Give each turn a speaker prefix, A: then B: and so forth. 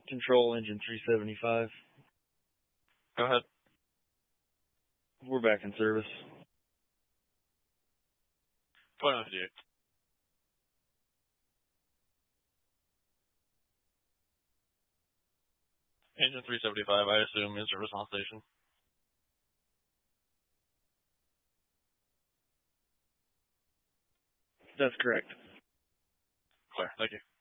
A: Control engine 375.
B: Go ahead.
A: We're back in service.
B: Point on you. Engine 375, I assume, is service on station.
A: That's correct.
B: Clear. Thank you.